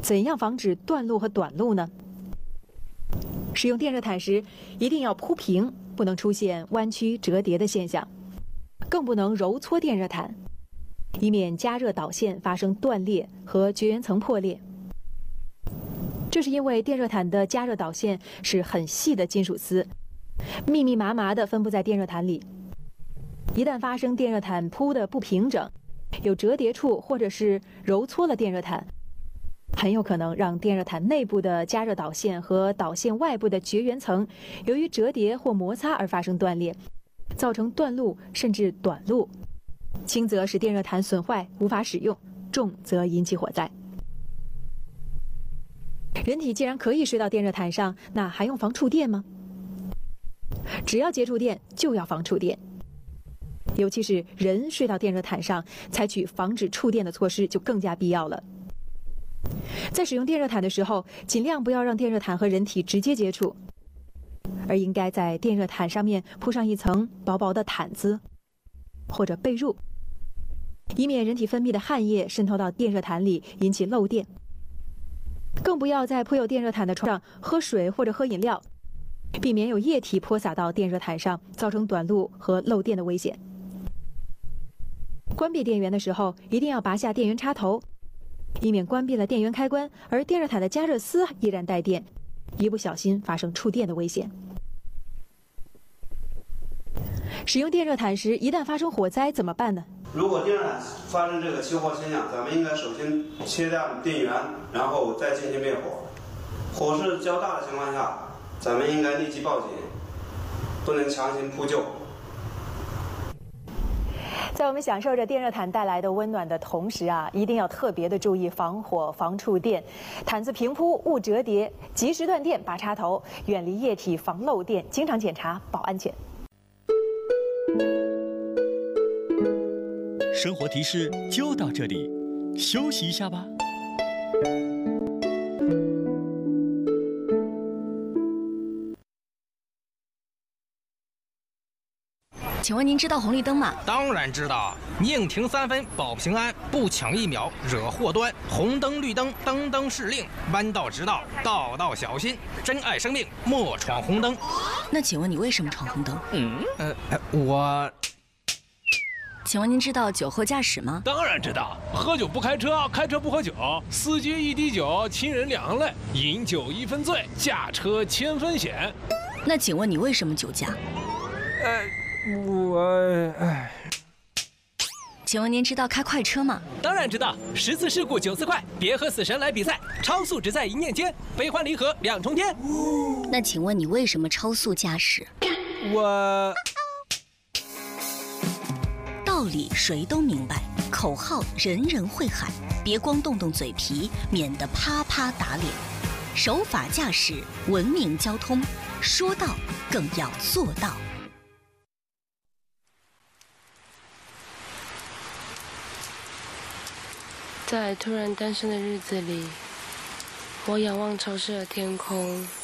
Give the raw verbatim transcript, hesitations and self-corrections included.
怎样防止断路和短路呢？使用电热毯时，一定要铺平，不能出现弯曲折叠的现象，更不能揉搓电热毯，以免加热导线发生断裂和绝缘层破裂。这是因为电热毯的加热导线是很细的金属丝，密密麻麻地分布在电热毯里。一旦发生电热毯铺的不平整，有折叠处或者是揉搓了电热毯，很有可能让电热毯内部的加热导线和导线外部的绝缘层由于折叠或摩擦而发生断裂，造成断路甚至短路。轻则使电热毯损坏无法使用，重则引起火灾。人体既然可以睡到电热毯上，那还用防触电吗？只要接触电就要防触电，尤其是人睡到电热毯上，采取防止触电的措施就更加必要了。在使用电热毯的时候，尽量不要让电热毯和人体直接接触，而应该在电热毯上面铺上一层薄薄的毯子或者被褥，以免人体分泌的汗液渗透到电热毯里引起漏电。更不要在铺有电热毯的床上喝水或者喝饮料，避免有液体泼洒到电热毯上，造成短路和漏电的危险。关闭电源的时候，一定要拔下电源插头，以免关闭了电源开关，而电热毯的加热丝依然带电，一不小心发生触电的危险。使用电热毯时，一旦发生火灾怎么办呢？ 如果电热毯发生这个起火现象，咱们应该首先切断电源，然后再进行灭火。火势较大的情况下，咱们应该立即报警，不能强行扑救。 在我们享受着电热毯带来的温暖的同时啊，一定要特别的注意防火、防触电。毯子平铺，勿折叠，及时断电拔插头，远离液体，防漏电，经常检查保安全。 生活提示就到这里，休息一下吧。 请问您知道红绿灯吗？ 当然知道，宁停三分保平安，不抢一秒惹祸端。红灯绿灯灯灯是令，弯道直道道道小心。珍爱生命，莫闯红灯。 那请问你为什么闯红灯？ 嗯，呃，我。 请问您知道酒后驾驶吗？ 当然知道，喝酒不开车，开车不喝酒，司机一滴酒，亲人两泪，饮酒一分醉，驾车千分险。 那请问你为什么酒驾？ 呃，我哎。 请问您知道开快车吗？ 当然知道，十次事故九次快，别和死神来比赛，超速只在一念间，悲欢离合两重天。 那请问你为什么超速驾驶？ 我。 道理谁都明白，口号人人会喊，别光动动嘴皮，免得啪啪打脸。守法驾驶，文明交通，说到更要做到。 在突然诞生的日子里，我仰望潮湿的天空，